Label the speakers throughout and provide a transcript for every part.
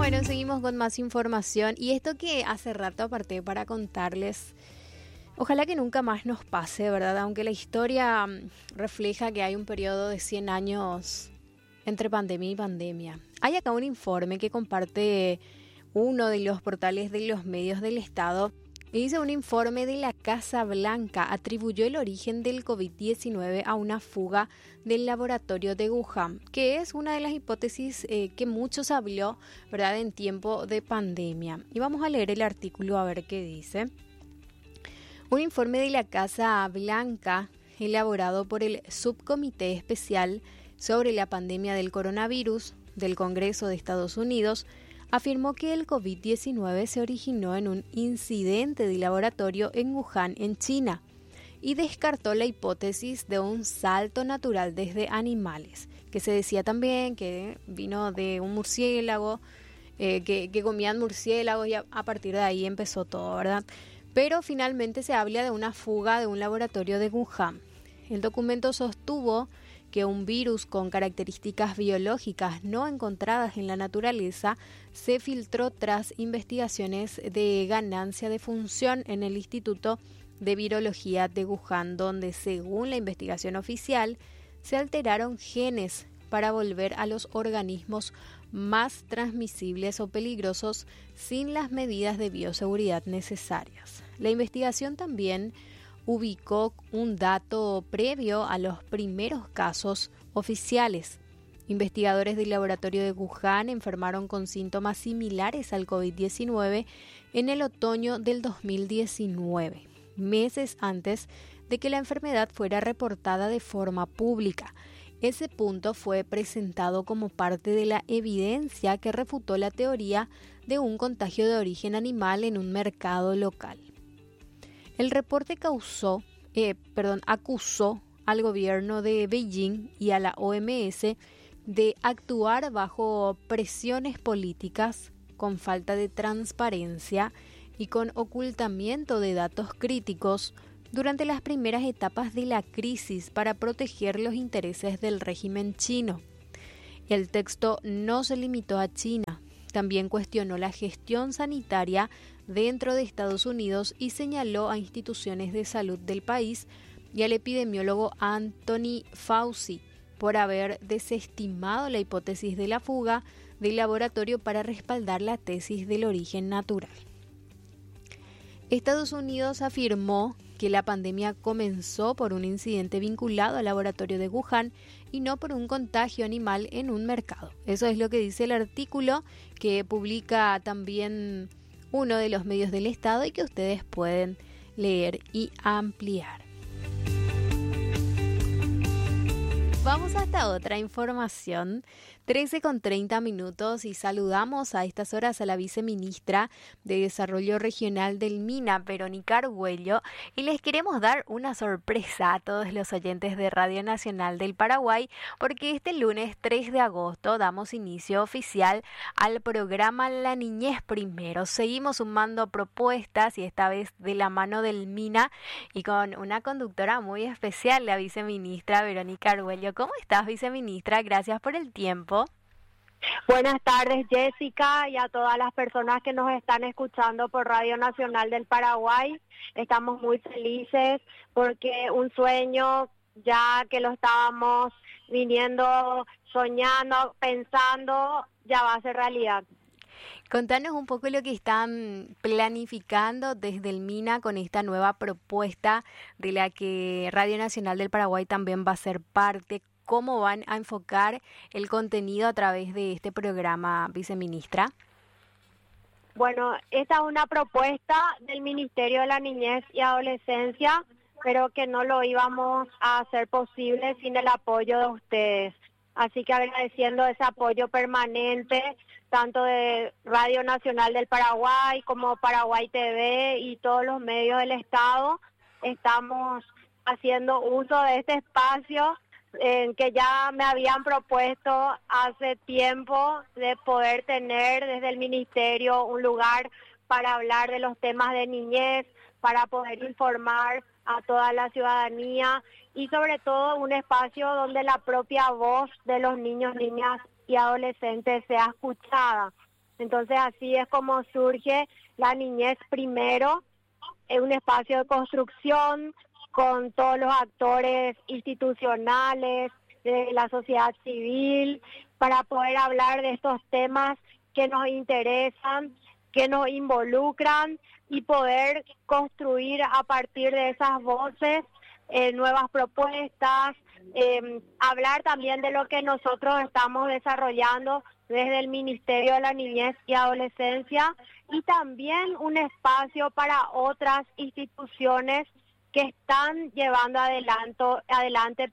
Speaker 1: Bueno, seguimos con más información y esto que hace rato aparté para contarles, ojalá que nunca más nos pase, ¿verdad? Aunque la historia refleja que hay un periodo de 100 años entre pandemia y pandemia. Hay acá un informe que comparte uno de los portales de los medios del Estado y dice: un informe de la Casa Blanca atribuyó el origen del COVID-19 a una fuga del laboratorio de Wuhan, que es una de las hipótesis que muchos habló, ¿verdad?, en tiempo de pandemia. Y vamos a leer el artículo a ver qué dice. Un informe de la Casa Blanca elaborado por el Subcomité Especial sobre la Pandemia del Coronavirus del Congreso de Estados Unidos afirmó que el COVID-19 se originó en un incidente de laboratorio en Wuhan, en China, y descartó la hipótesis de un salto natural desde animales, que se decía también que vino de un murciélago, que comían murciélagos y a partir de ahí empezó todo, ¿verdad? Pero finalmente se habla de una fuga de un laboratorio de Wuhan. El documento sostuvo que un virus con características biológicas no encontradas en la naturaleza se filtró tras investigaciones de ganancia de función en el Instituto de Virología de Wuhan, donde, según la investigación oficial, se alteraron genes para volver a los organismos más transmisibles o peligrosos sin las medidas de bioseguridad necesarias. La investigación también ubicó un dato previo a los primeros casos oficiales. Investigadores del laboratorio de Wuhan enfermaron con síntomas similares al COVID-19 en el otoño del 2019, meses antes de que la enfermedad fuera reportada de forma pública. Ese punto fue presentado como parte de la evidencia que refutó la teoría de un contagio de origen animal en un mercado local. El reporte acusó al gobierno de Beijing y a la OMS de actuar bajo presiones políticas, con falta de transparencia y con ocultamiento de datos críticos durante las primeras etapas de la crisis para proteger los intereses del régimen chino. El texto no se limitó a China. También cuestionó la gestión sanitaria dentro de Estados Unidos y señaló a instituciones de salud del país y al epidemiólogo Anthony Fauci por haber desestimado la hipótesis de la fuga del laboratorio para respaldar la tesis del origen natural. Estados Unidos afirmó que la pandemia comenzó por un incidente vinculado al laboratorio de Wuhan y no por un contagio animal en un mercado. Eso es lo que dice el artículo que publica también uno de los medios del Estado y que ustedes pueden leer y ampliar. Vamos hasta otra información, 13:30 y saludamos a estas horas a la viceministra de Desarrollo Regional del MINA, Verónica Argüello, y les queremos dar una sorpresa a todos los oyentes de Radio Nacional del Paraguay, porque este lunes 3 de agosto damos inicio oficial al programa La Niñez Primero. Seguimos sumando propuestas y esta vez de la mano del MINA y con una conductora muy especial, la viceministra Verónica Argüello. ¿Cómo estás, viceministra? Gracias por el tiempo.
Speaker 2: Buenas tardes, Jessica, y a todas las personas que nos están escuchando por Radio Nacional del Paraguay. Estamos muy felices porque un sueño ya que lo estábamos viniendo, soñando, pensando, ya va a ser realidad.
Speaker 1: Contanos un poco lo que están planificando desde el MINA con esta nueva propuesta de la que Radio Nacional del Paraguay también va a ser parte. ¿Cómo van a enfocar el contenido a través de este programa, viceministra?
Speaker 2: Bueno, esta es una propuesta del Ministerio de la Niñez y Adolescencia, pero que no lo íbamos a hacer posible sin el apoyo de ustedes. Así que agradeciendo ese apoyo permanente, tanto de Radio Nacional del Paraguay como Paraguay TV y todos los medios del Estado, estamos haciendo uso de este espacio que ya me habían propuesto hace tiempo de poder tener desde el Ministerio un lugar para hablar de los temas de niñez, para poder informar a toda la ciudadanía y sobre todo un espacio donde la propia voz de los niños, niñas y adolescentes sea escuchada. Entonces así es como surge La Niñez Primero, un espacio de construcción con todos los actores institucionales, de la sociedad civil, para poder hablar de estos temas que nos interesan, que nos involucran y poder construir a partir de esas voces nuevas propuestas, hablar también de lo que nosotros estamos desarrollando desde el Ministerio de la Niñez y Adolescencia, y también un espacio para otras instituciones que están llevando adelante,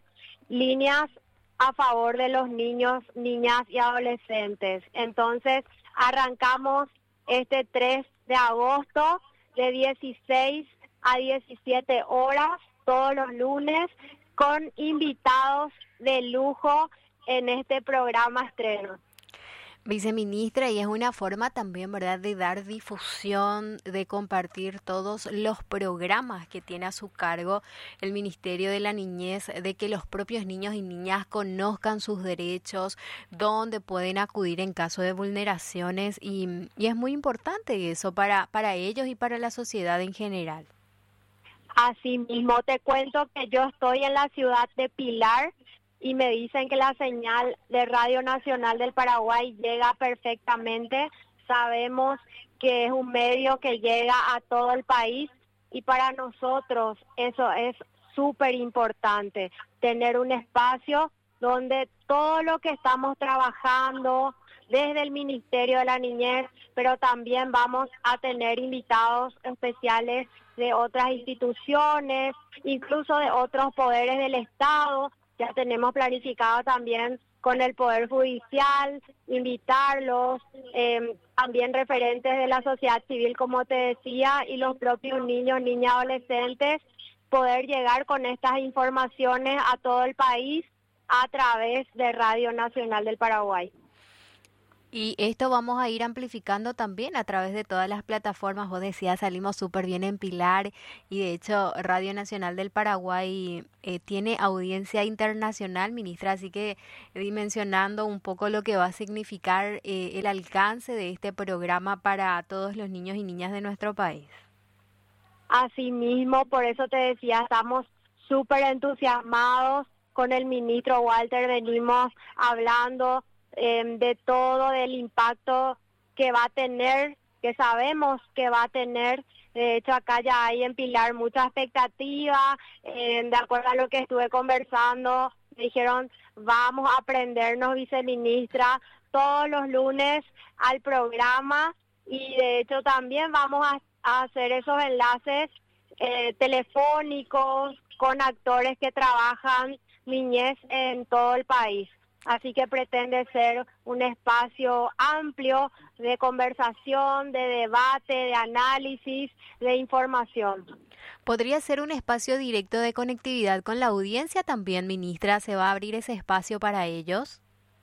Speaker 2: líneas a favor de los niños, niñas y adolescentes. Entonces, arrancamos este 3 de agosto de 16 a 17 horas, todos los lunes, con invitados de lujo en este programa estreno.
Speaker 1: Viceministra, y es una forma también, ¿verdad?, de dar difusión, de compartir todos los programas que tiene a su cargo el Ministerio de la Niñez, de que los propios niños y niñas conozcan sus derechos, dónde pueden acudir en caso de vulneraciones, y es muy importante eso para ellos y para la sociedad en general.
Speaker 2: Asimismo, te cuento que yo estoy en la ciudad de Pilar, y me dicen que la señal de Radio Nacional del Paraguay llega perfectamente. Sabemos que es un medio que llega a todo el país, y para nosotros eso es súper importante, tener un espacio donde todo lo que estamos trabajando desde el Ministerio de la Niñez, pero también vamos a tener invitados especiales de otras instituciones, incluso de otros poderes del Estado. Ya tenemos planificado también con el Poder Judicial, invitarlos, también referentes de la sociedad civil, como te decía, y los propios niños, niñas, adolescentes, poder llegar con estas informaciones a todo el país a través de Radio Nacional del Paraguay.
Speaker 1: Y esto vamos a ir amplificando también a través de todas las plataformas. Vos decías, salimos súper bien en Pilar, y de hecho Radio Nacional del Paraguay tiene audiencia internacional, ministra, así que dimensionando un poco lo que va a significar el alcance de este programa para todos los niños y niñas de nuestro país.
Speaker 2: Asimismo, por eso te decía, estamos súper entusiasmados con el ministro Walter, venimos hablando de todo, del impacto que va a tener, que sabemos que va a tener. De hecho, acá ya hay en Pilar mucha expectativa, de acuerdo a lo que estuve conversando, me dijeron, vamos a aprendernos, viceministra, todos los lunes al programa, y de hecho también vamos a hacer esos enlaces telefónicos con actores que trabajan niñez en todo el país. Así que pretende ser un espacio amplio de conversación, de debate, de análisis, de información.
Speaker 1: ¿Podría ser un espacio directo de conectividad con la audiencia también, ministra? ¿Se va a abrir ese espacio para ellos?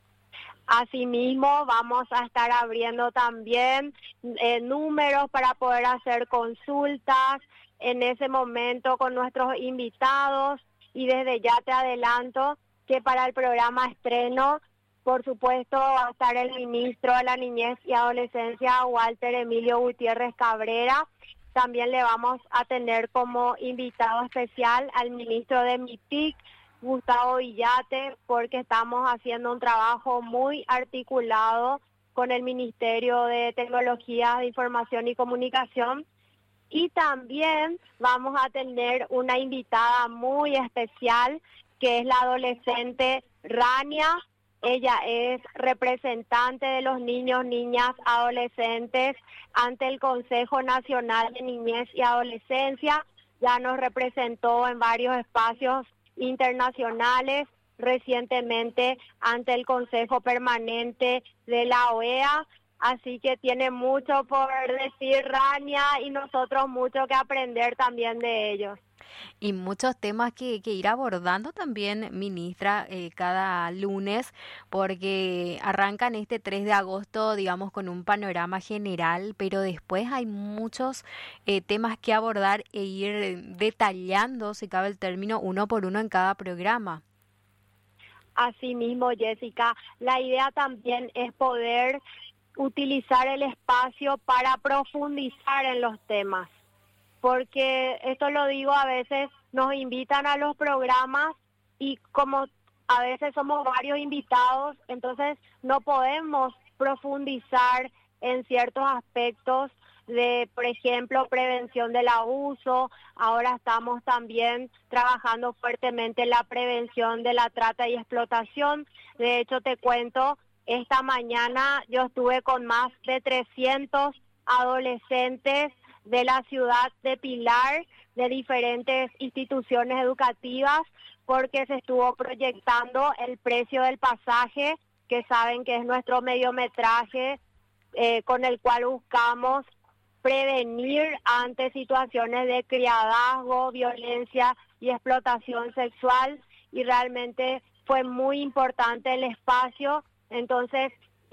Speaker 2: Asimismo, vamos a estar abriendo también números para poder hacer consultas en ese momento con nuestros invitados, y desde ya te adelanto que para el programa estreno, por supuesto, va a estar el ministro de la Niñez y Adolescencia, Walter Emilio Gutiérrez Cabrera. También le vamos a tener como invitado especial al ministro de MIPIC, Gustavo Villate, porque estamos haciendo un trabajo muy articulado con el Ministerio de Tecnologías de Información y Comunicación. Y también vamos a tener una invitada muy especial, que es la adolescente Rania. Ella es representante de los niños, niñas, adolescentes ante el Consejo Nacional de Niñez y Adolescencia. Ya nos representó en varios espacios internacionales, recientemente ante el Consejo Permanente de la OEA. Así que tiene mucho por decir Rania, y nosotros mucho que aprender también de ellos.
Speaker 1: Y muchos temas que ir abordando también, ministra, cada lunes, porque arrancan este 3 de agosto, digamos, con un panorama general, pero después hay muchos temas que abordar e ir detallando, si cabe el término, uno por uno en cada programa.
Speaker 2: Asimismo, Jessica, la idea también es poder utilizar el espacio para profundizar en los temas, porque esto lo digo, a veces nos invitan a los programas y como a veces somos varios invitados, entonces no podemos profundizar en ciertos aspectos de, por ejemplo, prevención del abuso. Ahora estamos también trabajando fuertemente en la prevención de la trata y explotación. De hecho, te cuento, esta mañana yo estuve con más de 300 adolescentes de la ciudad de Pilar, de diferentes instituciones educativas, porque se estuvo proyectando el precio del pasaje, que saben que es nuestro mediometraje con el cual buscamos prevenir ante situaciones de criadazgo, violencia y explotación sexual, y realmente fue muy importante el espacio. Entonces,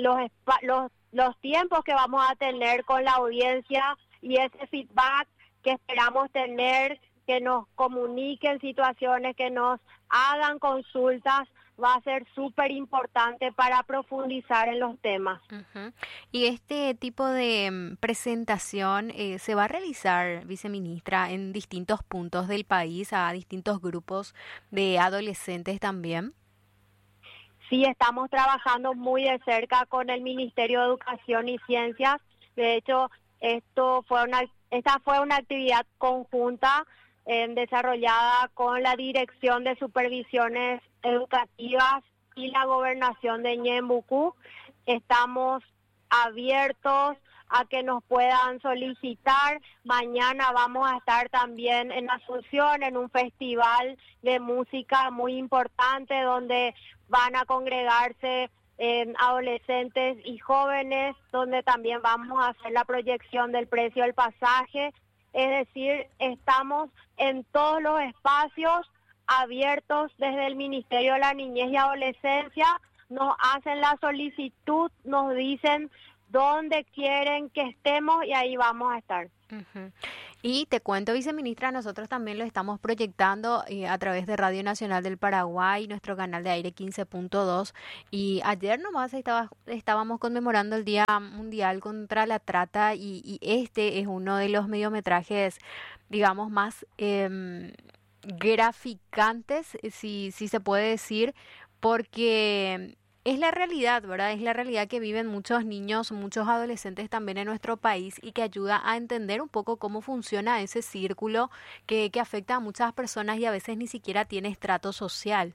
Speaker 2: los tiempos que vamos a tener con la audiencia y ese feedback que esperamos tener, que nos comuniquen situaciones, que nos hagan consultas, va a ser súper importante para profundizar en los temas.
Speaker 1: Uh-huh. Y este tipo de presentación se va a realizar, viceministra, en distintos puntos del país, a distintos grupos de adolescentes también.
Speaker 2: Sí, estamos trabajando muy de cerca con el Ministerio de Educación y Ciencias. De hecho, esta fue una actividad conjunta desarrollada con la Dirección de Supervisiones Educativas y la Gobernación de Ñembucú. Estamos abiertos a que nos puedan solicitar. Mañana vamos a estar también en Asunción en un festival de música muy importante donde van a congregarse adolescentes y jóvenes, donde también vamos a hacer la proyección del precio del pasaje. Es decir, estamos en todos los espacios abiertos desde el Ministerio de la Niñez y Adolescencia. Nos hacen la solicitud, nos dicen dónde quieren que estemos y ahí vamos a estar.
Speaker 1: Uh-huh. Y te cuento, viceministra, nosotros también lo estamos proyectando a través de Radio Nacional del Paraguay, nuestro canal de aire 15.2, y ayer nomás estábamos conmemorando el Día Mundial contra la Trata y este es uno de los mediometrajes, digamos, más graficantes, si se puede decir, porque es la realidad, ¿verdad? Es la realidad que viven muchos niños, muchos adolescentes también en nuestro país y que ayuda a entender un poco cómo funciona ese círculo que afecta a muchas personas y a veces ni siquiera tiene estrato social.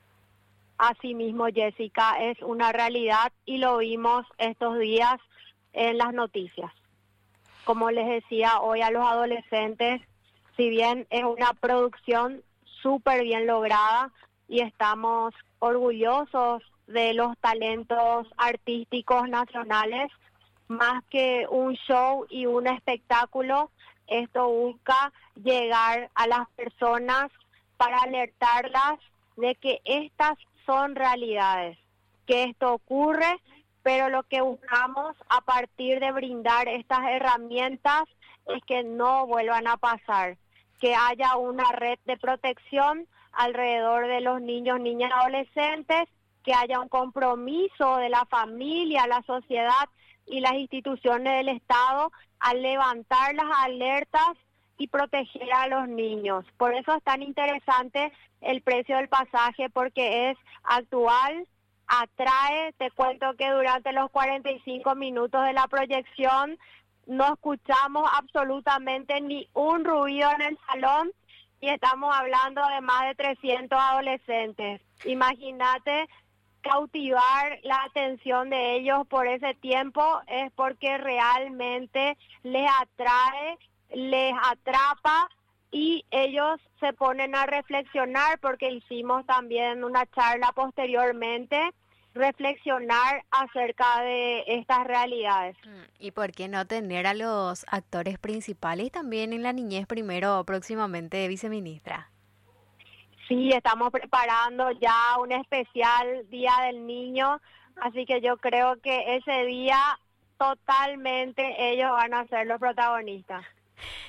Speaker 2: Así mismo, Jessica, es una realidad y lo vimos estos días en las noticias. Como les decía hoy a los adolescentes, si bien es una producción súper bien lograda y estamos orgullosos de los talentos artísticos nacionales, más que un show y un espectáculo, esto busca llegar a las personas para alertarlas de que estas son realidades, que esto ocurre, pero lo que buscamos a partir de brindar estas herramientas es que no vuelvan a pasar, que haya una red de protección alrededor de los niños, niñas y adolescentes, que haya un compromiso de la familia, la sociedad y las instituciones del Estado al levantar las alertas y proteger a los niños. Por eso es tan interesante el precio del pasaje, porque es actual, atrae. Te cuento que durante los 45 minutos de la proyección no escuchamos absolutamente ni un ruido en el salón y estamos hablando de más de 300 adolescentes. Imagínate cautivar la atención de ellos por ese tiempo, es porque realmente les atrae, les atrapa y ellos se ponen a reflexionar, porque hicimos también una charla posteriormente, reflexionar acerca de estas realidades.
Speaker 1: ¿Y por qué no tener a los actores principales también en la niñez primero próximamente, viceministra?
Speaker 2: Sí, estamos preparando ya un especial Día del Niño, así que yo creo que ese día totalmente ellos van a ser los protagonistas.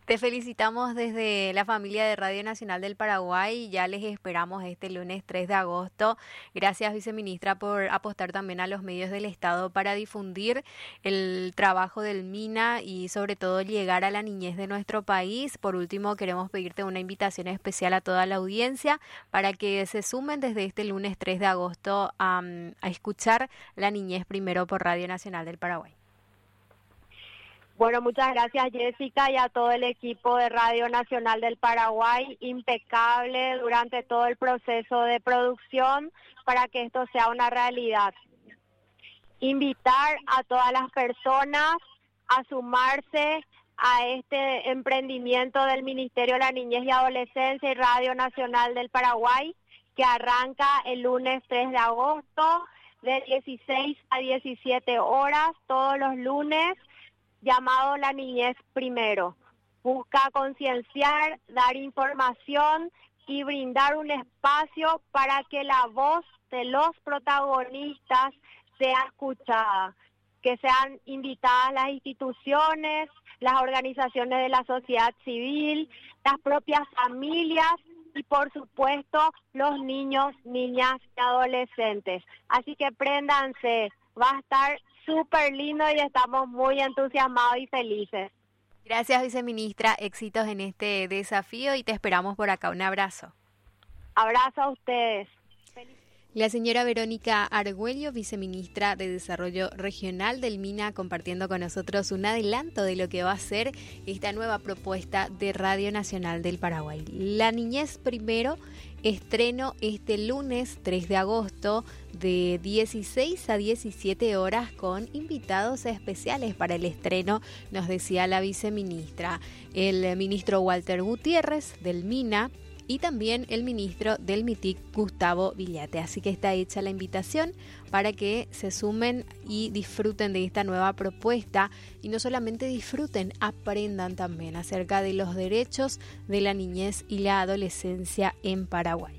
Speaker 1: Te felicitamos desde la familia de Radio Nacional del Paraguay. Ya les esperamos este lunes 3 de agosto. Gracias, viceministra, por apostar también a los medios del Estado para difundir el trabajo del MINA y sobre todo llegar a la niñez de nuestro país. Por último, queremos pedirte una invitación especial a toda la audiencia para que se sumen desde este lunes 3 de agosto a escuchar La Niñez Primero por Radio Nacional del Paraguay.
Speaker 2: Bueno, muchas gracias Jessica y a todo el equipo de Radio Nacional del Paraguay, impecable durante todo el proceso de producción para que esto sea una realidad. Invitar a todas las personas a sumarse a este emprendimiento del Ministerio de la Niñez y Adolescencia y Radio Nacional del Paraguay, que arranca el lunes 3 de agosto de 16 a 17 horas todos los lunes, llamado La Niñez Primero. Busca concienciar, dar información y brindar un espacio para que la voz de los protagonistas sea escuchada, que sean invitadas las instituciones, las organizaciones de la sociedad civil, las propias familias y por supuesto los niños, niñas y adolescentes. Así que préndanse, va a estar súper lindo y estamos muy entusiasmados y felices.
Speaker 1: Gracias, viceministra. Éxitos en este desafío y te esperamos por acá. Un abrazo.
Speaker 2: Abrazo a ustedes.
Speaker 1: La señora Verónica Argüello, viceministra de Desarrollo Regional del MINA, compartiendo con nosotros un adelanto de lo que va a ser esta nueva propuesta de Radio Nacional del Paraguay. La Niñez Primero, estreno este lunes 3 de agosto de 16 a 17 horas con invitados especiales para el estreno, nos decía la viceministra, el ministro Walter Gutiérrez del MINA, y también el ministro del MITIC, Gustavo Villate. Así que está hecha la invitación para que se sumen y disfruten de esta nueva propuesta. Y no solamente disfruten, aprendan también acerca de los derechos de la niñez y la adolescencia en Paraguay.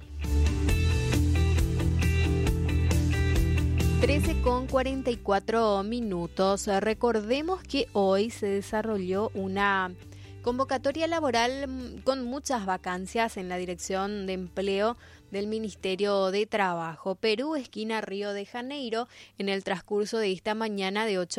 Speaker 1: 13:44. Recordemos que hoy se desarrolló una convocatoria laboral con muchas vacancias en la Dirección de Empleo del Ministerio de Trabajo. Perú, esquina Río de Janeiro, en el transcurso de esta mañana de 8